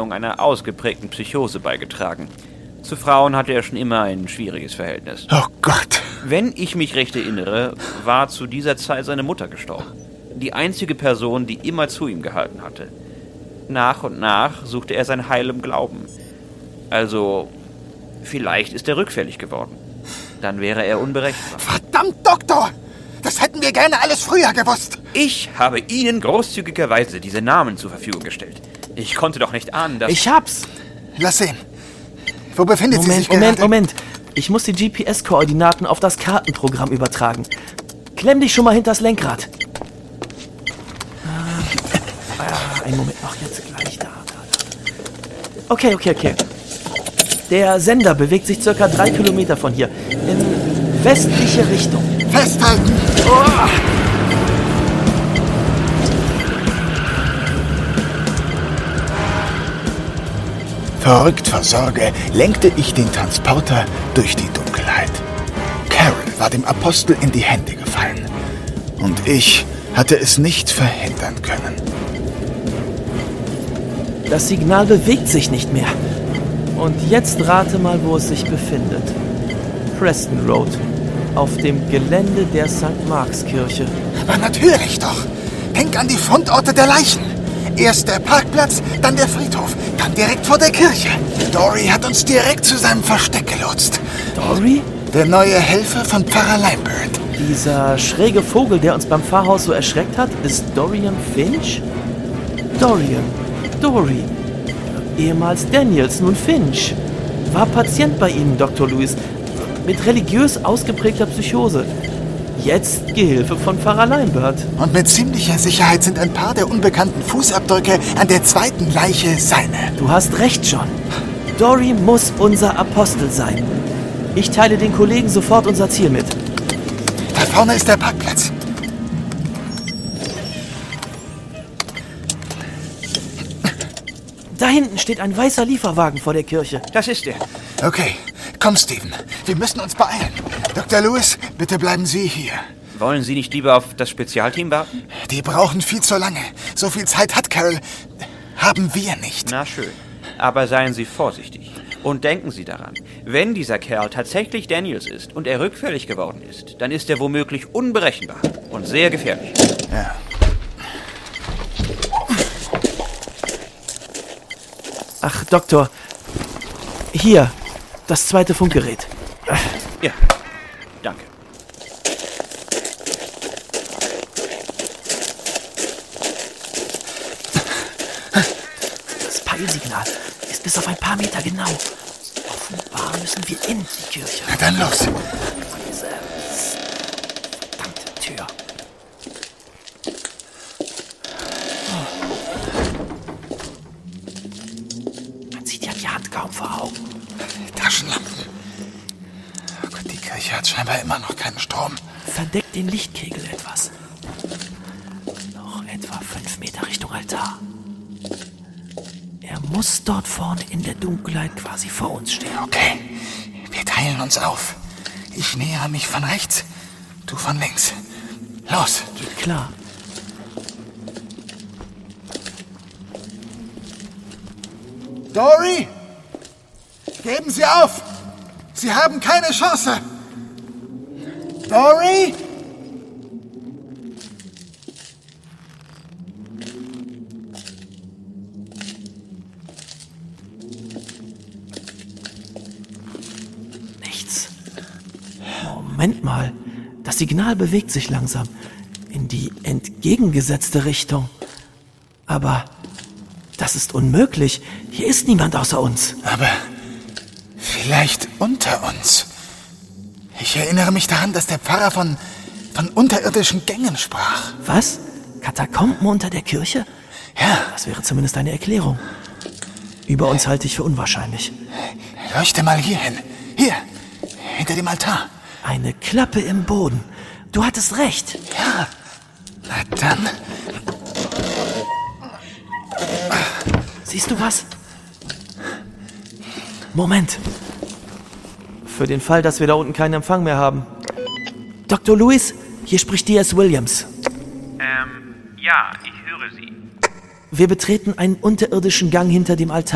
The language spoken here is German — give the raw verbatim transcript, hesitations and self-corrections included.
Entwicklung einer ausgeprägten Psychose beigetragen. Zu Frauen hatte er schon immer ein schwieriges Verhältnis. Oh Gott! Wenn ich mich recht erinnere, war zu dieser Zeit seine Mutter gestorben. Die einzige Person, die immer zu ihm gehalten hatte. Nach und nach suchte er sein Heil im Glauben. Also, vielleicht ist er rückfällig geworden. Dann wäre er unberechenbar. Verdammt, Doktor! Das hätten wir gerne alles früher gewusst. Ich habe Ihnen großzügigerweise diese Namen zur Verfügung gestellt. Ich konnte doch nicht ahnen, dass... Ich hab's! Lass sehen. Wo befindet Moment, sie sich Moment, gerade? Moment. Ich muss die G P S-Koordinaten auf das Kartenprogramm übertragen. Klemm dich schon mal hinters Lenkrad. Ah, ah, einen Moment noch, jetzt gleich da, da, da. Okay, okay, okay. Der Sender bewegt sich circa drei Kilometer von hier. In westliche Richtung. Festhalten! Oh. Verrückt vor Sorge lenkte ich den Transporter durch die Dunkelheit. Carol war dem Apostel in die Hände gefallen. Und ich hatte es nicht verhindern können. Das Signal bewegt sich nicht mehr. Und jetzt rate mal, wo es sich befindet. Preston Road. Auf dem Gelände der Sankt Marks Kirche. Aber natürlich doch. Denk an die Fundorte der Leichen. Erst der Parkplatz, dann der Friedhof, dann direkt vor der Kirche. Dory hat uns direkt zu seinem Versteck gelotst. Dory? Der neue Helfer von Pfarrer Lambert. Dieser schräge Vogel, der uns beim Pfarrhaus so erschreckt hat, ist Dorian Finch? Dorian. Dory. Ehemals Daniels, nun Finch. War Patient bei Ihnen, Doktor Lewis. Mit religiös ausgeprägter Psychose. Jetzt Gehilfe von Pfarrer Lambert. Und mit ziemlicher Sicherheit sind ein paar der unbekannten Fußabdrücke an der zweiten Leiche seine. Du hast recht, John. Dory muss unser Apostel sein. Ich teile den Kollegen sofort unser Ziel mit. Da vorne ist der Parkplatz. Da hinten steht ein weißer Lieferwagen vor der Kirche. Das ist er. Okay, komm, Stephen. Wir müssen uns beeilen. Doktor Lewis, bitte bleiben Sie hier. Wollen Sie nicht lieber auf das Spezialteam warten? Die brauchen viel zu lange. So viel Zeit hat Carol. Haben wir nicht. Na schön. Aber seien Sie vorsichtig. Und denken Sie daran, wenn dieser Kerl tatsächlich Daniels ist und er rückfällig geworden ist, dann ist er womöglich unberechenbar und sehr gefährlich. Ja. Ach, Doktor. Hier, das zweite Funkgerät. Ja, danke. Das Peilsignal ist bis auf ein paar Meter genau. Offenbar müssen wir in die Kirche. Na dann los. Diese verdammte Tür. Man sieht ja die Hand kaum vor Augen. Taschenlampen. Oh Gott, die Kirche hat scheinbar immer noch keinen Strom. Verdeckt den Lichtkegel etwas. Noch etwa fünf Meter Richtung Altar. Er muss dort vorne in der Dunkelheit quasi vor uns stehen. Okay, wir teilen uns auf. Ich nähere mich von rechts, du von links. Los. Geht klar. Dory! Geben Sie auf! Sie haben keine Chance! Dory! Nichts. Moment mal. Das Signal bewegt sich langsam. In die entgegengesetzte Richtung. Aber das ist unmöglich. Hier ist niemand außer uns. Aber vielleicht unter uns. Ich erinnere mich daran, dass der Pfarrer von, von unterirdischen Gängen sprach. Was? Katakomben unter der Kirche? Ja. Das wäre zumindest eine Erklärung. Über uns halte ich für unwahrscheinlich. Leuchte mal hier hin. Hier, hinter dem Altar. Eine Klappe im Boden. Du hattest recht. Ja. Na dann. Siehst du was? Moment. Für den Fall, dass wir da unten keinen Empfang mehr haben. Doktor Lewis, hier spricht D S Williams. Ähm, ja, ich höre Sie. Wir betreten einen unterirdischen Gang hinter dem Altar.